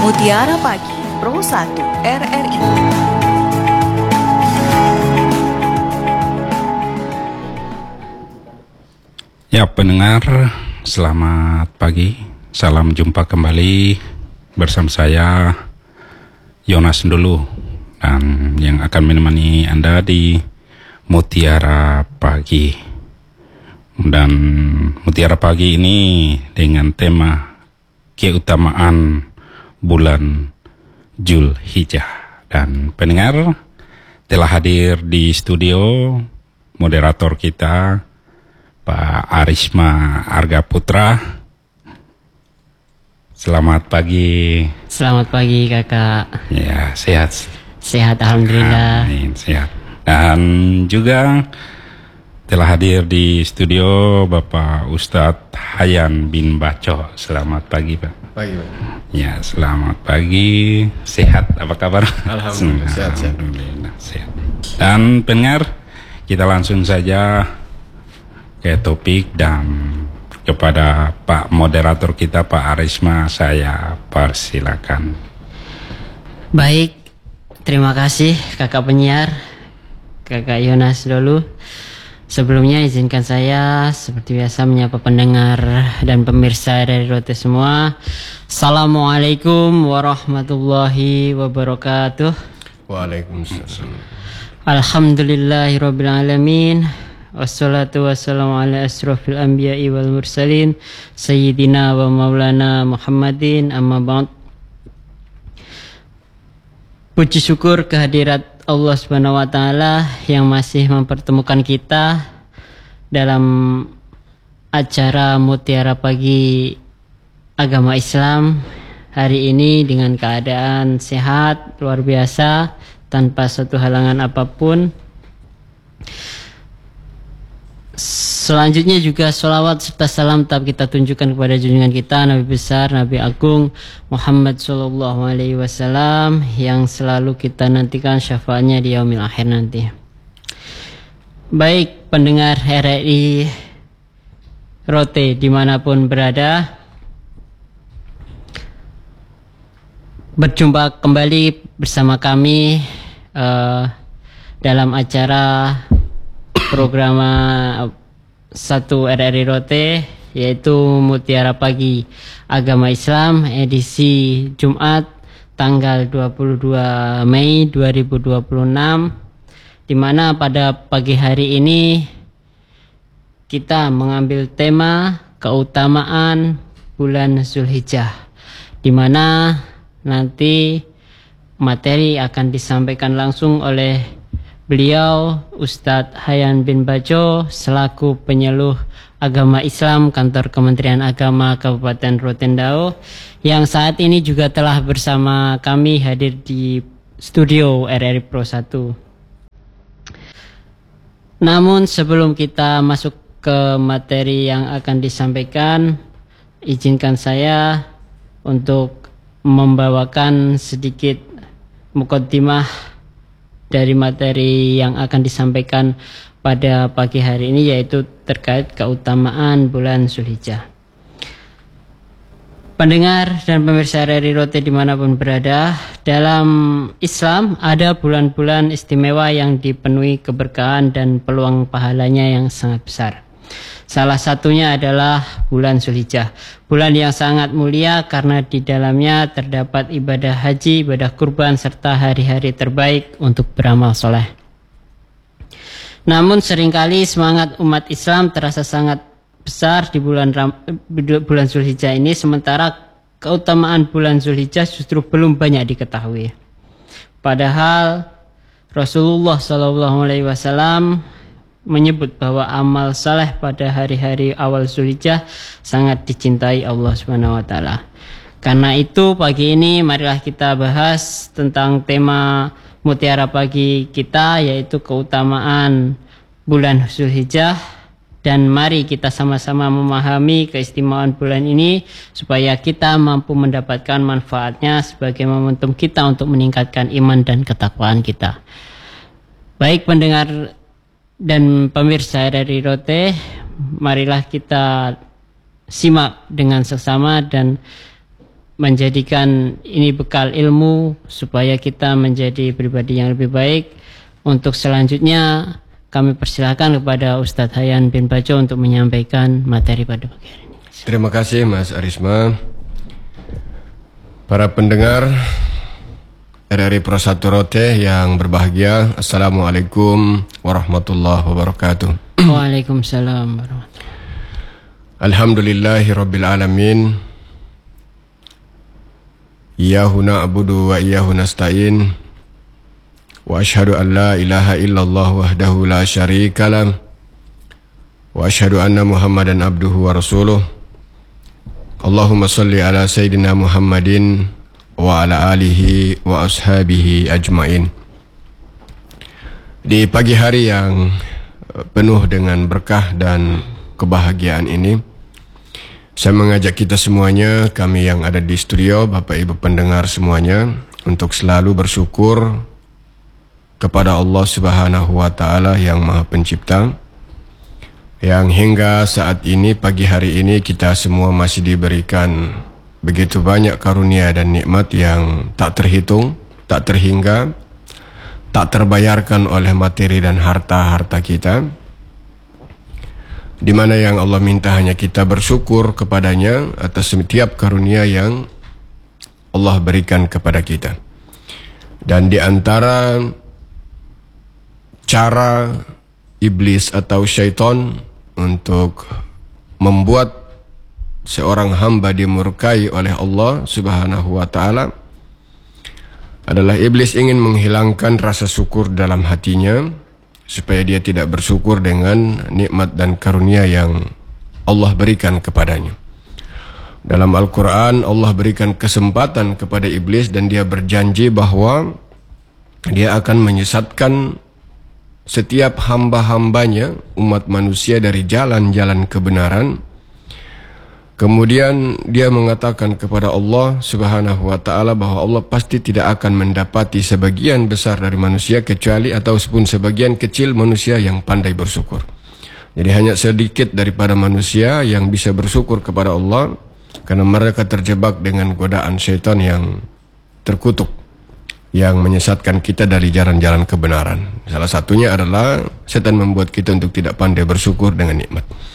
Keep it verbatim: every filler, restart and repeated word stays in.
Mutiara Pagi Pro satu R R I. Ya pendengar, selamat pagi. Salam jumpa kembali bersama saya Yonas dulu, dan yang akan menemani Anda di Mutiara Pagi. Dan Mutiara Pagi ini dengan tema keutamaan bulan Zulhijjah. Dan pendengar, telah hadir di studio moderator kita Pak Arisma Arga Putra. Selamat pagi. Selamat pagi kakak. Ya, sehat. Sehat alhamdulillah. Amin, sehat. Dan juga telah hadir di studio Bapak Ustadz Hayan bin Baco. Selamat pagi Pak. Pagi Pak. Ya, selamat pagi. Sehat, apa kabar? Alhamdulillah, sehat, sehat. Alhamdulillah, sehat. Dan pendengar, kita langsung saja ke topik, dan kepada Pak moderator kita Pak Arisma saya persilakan. Baik, terima kasih kakak penyiar, kakak Yonas dulu. Sebelumnya izinkan saya seperti biasa menyapa pendengar dan pemirsa dari Rote semua. Assalamualaikum warahmatullahi wabarakatuh. Waalaikumsalam. Alhamdulillahirabbil alamin. Wassalatu wassalamu ala asrofil anbiya'i wal mursalin Sayyidina wa maulana Muhammadin, amma ba'd. Puji syukur kehadirat Allah Subhanahu wa taala yang masih mempertemukan kita dalam acara Mutiara Pagi Agama Islam hari ini dengan keadaan sehat luar biasa tanpa suatu halangan apapun. Selanjutnya juga sholawat serta salam tetap kita tunjukkan kepada junjungan kita Nabi besar, Nabi agung Muhammad Sallallahu Alaihi Wasallam yang selalu kita nantikan syafaatnya di yaumil akhir nanti. Baik pendengar R R I Rote dimanapun berada, berjumpa kembali bersama kami uh, dalam acara program satu R R I Rote, yaitu Mutiara Pagi Agama Islam edisi Jumat tanggal dua puluh dua Mei dua ribu dua puluh enam, di mana pada pagi hari ini kita mengambil tema keutamaan bulan Zulhijjah, di mana nanti materi akan disampaikan langsung oleh beliau Ustadz Hayan bin Baco selaku penyuluh agama Islam Kantor Kementerian Agama Kabupaten Rotendao, yang saat ini juga telah bersama kami hadir di studio R R I Pro satu. Namun sebelum kita masuk ke materi yang akan disampaikan, izinkan saya untuk membawakan sedikit muqaddimah dari materi yang akan disampaikan pada pagi hari ini, yaitu terkait keutamaan bulan Zulhijjah. Pendengar dan pemirsa R R I Rote dimanapun berada, dalam Islam ada bulan-bulan istimewa yang dipenuhi keberkahan dan peluang pahalanya yang sangat besar. Salah satunya adalah bulan Zulhijjah, bulan yang sangat mulia karena di dalamnya terdapat ibadah haji, ibadah kurban, serta hari-hari terbaik untuk beramal soleh. Namun seringkali semangat umat Islam terasa sangat besar di bulan bulan Zulhijjah ini, sementara keutamaan bulan Zulhijjah justru belum banyak diketahui. Padahal Rasulullah Shallallahu Alaihi Wasallam menyebut bahwa amal saleh pada hari-hari awal Zulhijjah sangat dicintai Allah Subhanahu wa taala. Karena itu pagi ini marilah kita bahas tentang tema Mutiara Pagi kita, yaitu keutamaan bulan Zulhijjah, dan mari kita sama-sama memahami keistimewaan bulan ini supaya kita mampu mendapatkan manfaatnya sebagai momentum kita untuk meningkatkan iman dan ketakwaan kita. Baik pendengar dan pemirsa R R I Rote, marilah kita simak dengan seksama dan menjadikan ini bekal ilmu supaya kita menjadi pribadi yang lebih baik. Untuk selanjutnya kami persilakan kepada Ustadz Hayan bin Bajo untuk menyampaikan materi pada pagi hari ini. Terima kasih Mas Arisma. Para pendengar R R I Pro satu Rote yang berbahagia, Assalamualaikum warahmatullahi wabarakatuh. Waalaikumsalam warahmatullahi wabarakatuh. Alhamdulillahi rabbil alamin. Iyyahu na'budu wa iyyahu nasta'in. Wa asyhadu an la ilaha illallah wahdahu la syarika lah. Wa asyhadu anna Muhammadan abduhu wa rasuluh. Allahumma salli ala sayyidina Muhammadin wa ala alihi wa ashabihi ajmain. Di pagi hari yang penuh dengan berkah dan kebahagiaan ini, saya mengajak kita semuanya, kami yang ada di studio, Bapak Ibu pendengar semuanya, untuk selalu bersyukur kepada Allah Subhanahu wa Ta'ala yang Maha Pencipta, yang hingga saat ini, pagi hari ini, kita semua masih diberikan begitu banyak karunia dan nikmat yang tak terhitung, tak terhingga, tak terbayarkan oleh materi dan harta-harta kita, di mana yang Allah minta hanya kita bersyukur kepadanya atas setiap karunia yang Allah berikan kepada kita. Dan di antara cara iblis atau syaitan untuk membuat seorang hamba dimurkai oleh Allah Subhanahu wa Ta'ala adalah iblis ingin menghilangkan rasa syukur dalam hatinya, supaya dia tidak bersyukur dengan nikmat dan karunia yang Allah berikan kepadanya. Dalam Al-Quran, Allah berikan kesempatan kepada iblis dan dia berjanji bahwa dia akan menyesatkan setiap hamba-hambanya, umat manusia, dari jalan-jalan kebenaran. Kemudian dia mengatakan kepada Allah Subhanahu wa Ta'ala bahwa Allah pasti tidak akan mendapati sebagian besar dari manusia kecuali ataupun sebagian kecil manusia yang pandai bersyukur. Jadi hanya sedikit daripada manusia yang bisa bersyukur kepada Allah, karena mereka terjebak dengan godaan syaitan yang terkutuk, yang menyesatkan kita dari jalan-jalan kebenaran. Salah satunya adalah setan membuat kita untuk tidak pandai bersyukur dengan nikmat.